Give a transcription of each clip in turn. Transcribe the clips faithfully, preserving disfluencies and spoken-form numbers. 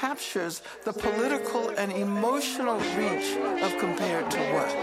captures the political and emotional reach of Compared to What.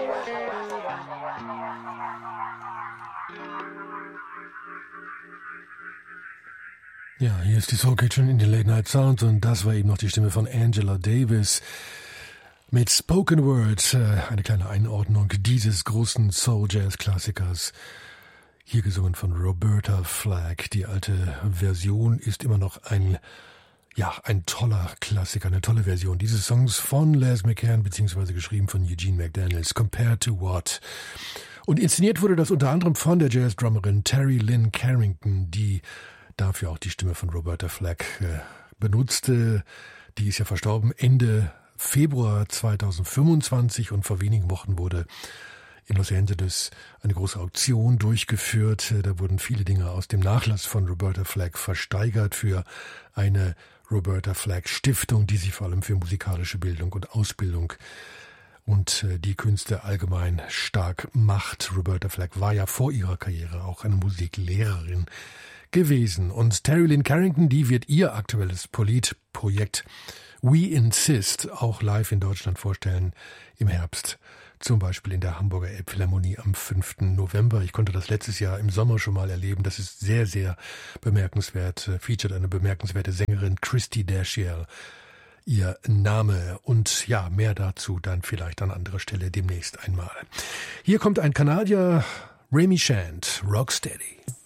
Ja, hier ist die Soul Kitchen in den Late Night Sound und das war eben noch die Stimme von Angela Davis mit Spoken Word, eine kleine Einordnung dieses großen Soul-Jazz-Klassikers. Hier gesungen von Roberta Flack. Die alte Version ist immer noch ein, ja, ein toller Klassiker, eine tolle Version dieses Songs von Les McCann, beziehungsweise geschrieben von Eugene McDaniels, Compared to What. Und inszeniert wurde das unter anderem von der Jazz-Drummerin Terry Lynn Carrington, die dafür auch die Stimme von Roberta Flack äh, benutzte. Die ist ja verstorben Ende Februar zweitausendfünfundzwanzig und vor wenigen Wochen wurde in Los Angeles eine große Auktion durchgeführt. Da wurden viele Dinge aus dem Nachlass von Roberta Flack versteigert für eine Roberta Flack Stiftung, die sich vor allem für musikalische Bildung und Ausbildung und die Künste allgemein stark macht. Roberta Flack war ja vor ihrer Karriere auch eine Musiklehrerin gewesen. Und Terry Lynn Carrington, die wird ihr aktuelles Politprojekt We Insist auch live in Deutschland vorstellen im Herbst. Zum Beispiel in der Hamburger Elbphilharmonie am fünften November. Ich konnte das letztes Jahr im Sommer schon mal erleben. Das ist sehr, sehr bemerkenswert. Featured eine bemerkenswerte Sängerin, Christy Dashiell. Ihr Name und ja, mehr dazu dann vielleicht an anderer Stelle demnächst einmal. Hier kommt ein Kanadier, Remy Shand, Rocksteady.